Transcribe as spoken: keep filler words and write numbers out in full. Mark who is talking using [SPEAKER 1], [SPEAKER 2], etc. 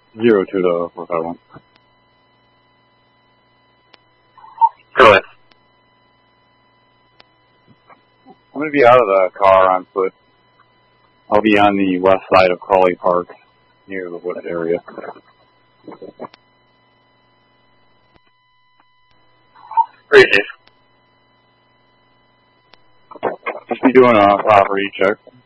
[SPEAKER 1] Zero to the four five one.
[SPEAKER 2] Go ahead.
[SPEAKER 1] I'm going to be out of the car on foot. I'll be on the west side of Crawley Park, near the wood area.
[SPEAKER 2] Great, Chief.
[SPEAKER 1] Just be doing a property check.